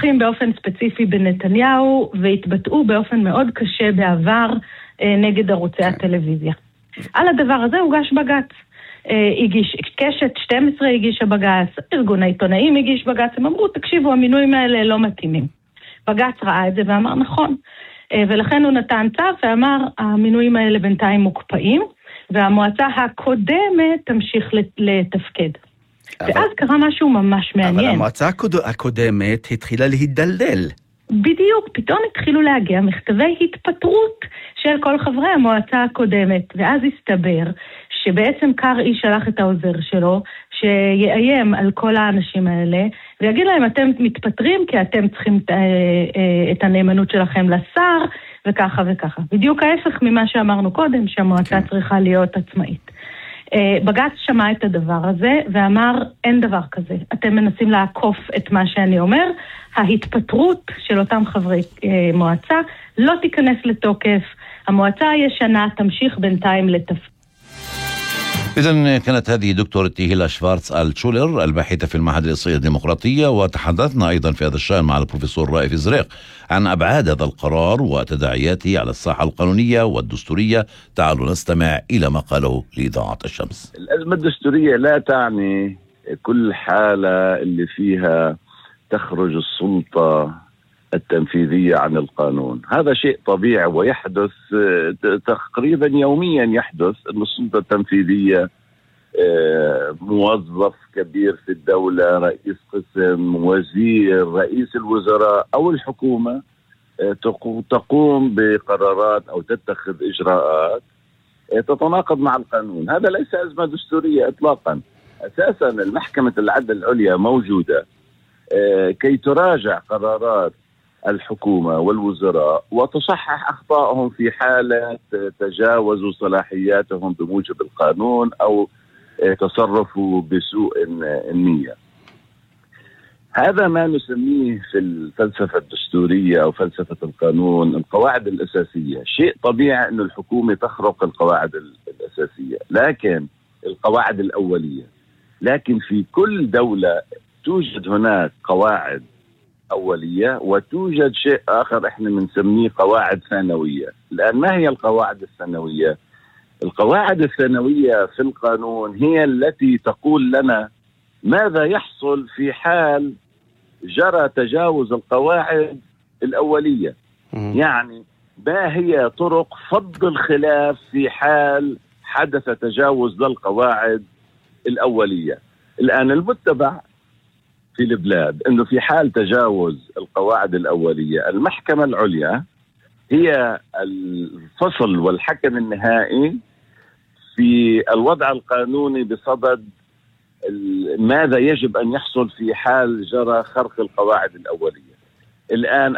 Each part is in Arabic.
תומכים באופן ספציפי בנתניהו, והתבטאו באופן מאוד קשה בעבר נגד ערוצי הטלוויזיה. על הדבר הזה הוגש בג"ץ. קשת 12 הגישה בג"ץ, ארגון העיתונאים הגיש בג"ץ, הם אמרו, תקשיבו, המינויים האלה לא מתאימים. בג"ץ ראה את זה ואמר נכון, ולכן הוא נתן צו ואמר, המינויים האלה בינתיים מוקפאים, והמועצה הקודמת תמשיך לתפקד. ואז קרה משהו ממש מעניין. אבל המועצה הקודמת התחילה להידלדל. בדיוק, פתאום התחילו להגיע מכתבי התפטרות של כל חברי המועצה הקודמת, ואז הסתבר שבעצם קרעי שלח את העוזר שלו, שיאיים על כל האנשים האלה, ויגיד להם, אתם מתפטרים כי אתם צריכים את הנאמנות שלכם לשר, וככה וככה. בדיוק ההפך ממה שאמרנו קודם, שהמועצה צריכה להיות עצמאית. בג"ץ שמע את הדבר הזה ואמר, אין דבר כזה. אתם מנסים לעקוף את מה שאני אומר, ההתפטרות של אותם חברי מועצה לא תיכנס לתוקף, המועצה הישנה תמשיך בינתיים לתפקיד. إذن كانت هذه دكتور تيهيلا شفارتس التشولر الباحثة في المعهد الإصرائيلي الديمقراطية، وتحدثنا أيضا في هذا الشأن مع البروفيسور رائف إزريق عن أبعاد هذا القرار وتداعياته على الساحة القانونية والدستورية. تعالوا نستمع إلى ما قاله لإذاعة الشمس. الأزمة الدستورية لا تعني كل حالة اللي فيها تخرج السلطة التنفيذية عن القانون، هذا شيء طبيعي ويحدث تقريبا يوميا، يحدث أن السلطة التنفيذية موظف كبير في الدولة، رئيس قسم، وزير، رئيس الوزراء أو الحكومة تقوم بقرارات أو تتخذ إجراءات تتناقض مع القانون. هذا ليس أزمة دستورية إطلاقا. أساسا المحكمة العدل العليا موجودة كي تراجع قرارات الحكومة والوزراء وتصحح أخطائهم في حالة تجاوزوا صلاحياتهم بموجب القانون أو تصرفوا بسوء النية. هذا ما نسميه في الفلسفة الدستورية أو فلسفة القانون القواعد الأساسية. شيء طبيعي أن الحكومة تخرق القواعد الأساسية، لكن القواعد الأولية، لكن في كل دولة توجد هناك قواعد أولية وتوجد شيء آخر إحنا بنسميه قواعد ثانوية. الآن ما هي القواعد الثانوية؟ القواعد الثانوية في القانون هي التي تقول لنا ماذا يحصل في حال جرى تجاوز القواعد الأولية. يعني ما هي طرق فض الخلاف في حال حدث تجاوز للقواعد الأولية. الآن المتبع في البلاد أنه في حال تجاوز القواعد الأولية المحكمة العليا هي الفصل والحكم النهائي في الوضع القانوني بصدد ماذا يجب أن يحصل في حال جرى خرق القواعد الأولية. الآن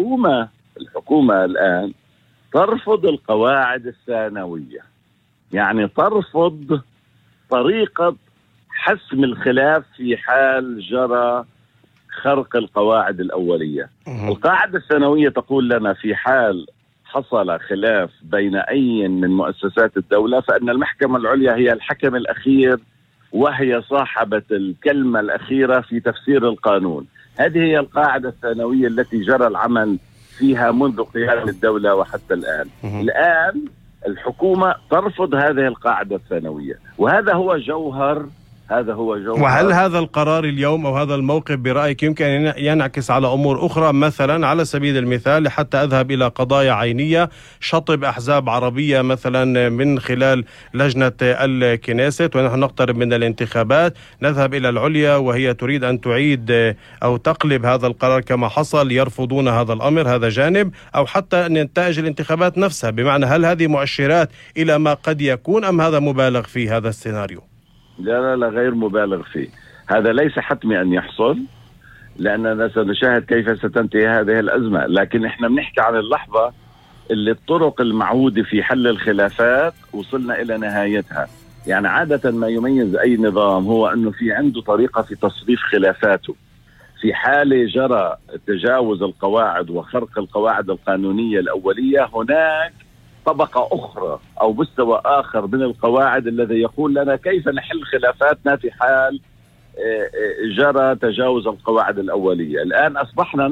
الحكومة الآن ترفض القواعد الثانوية، يعني ترفض طريقة حسم الخلاف في حال جرى خرق القواعد الأولية. القاعدة الثانوية تقول لنا في حال حصل خلاف بين أي من مؤسسات الدولة فإن المحكمة العليا هي الحكم الأخير وهي صاحبة الكلمة الأخيرة في تفسير القانون. هذه هي القاعدة الثانوية التي جرى العمل فيها منذ قيام الدولة وحتى الآن. الآن الحكومة ترفض هذه القاعدة الثانوية، وهذا هو جوهر. وهل هذا القرار اليوم أو هذا الموقف برأيك يمكن أن ينعكس على أمور أخرى؟ مثلا على سبيل المثال، حتى أذهب إلى قضايا عينية، شطب أحزاب عربية مثلا من خلال لجنة الكنيست، ونحن نقترب من الانتخابات، نذهب إلى العليا وهي تريد أن تعيد أو تقلب هذا القرار كما حصل، يرفضون هذا الأمر، هذا جانب، أو حتى نتائج الانتخابات نفسها. بمعنى هل هذه مؤشرات إلى ما قد يكون أم هذا مبالغ في هذا السيناريو؟ لا غير مبالغ فيه. هذا ليس حتمي أن يحصل لأننا سنشاهد كيف ستنتهي هذه الأزمة، لكن إحنا بنحكي عن اللحظة اللي الطرق المعهودة في حل الخلافات وصلنا إلى نهايتها. يعني عادة ما يميز أي نظام هو أنه في عنده طريقة في تصريف خلافاته. في حال جرى تجاوز القواعد وخرق القواعد القانونية الأولية، هناك طبقة أخرى أو مستوى آخر من القواعد الذي يقول لنا كيف نحل خلافاتنا في حال جرى تجاوز القواعد الأولية. الآن أصبحنا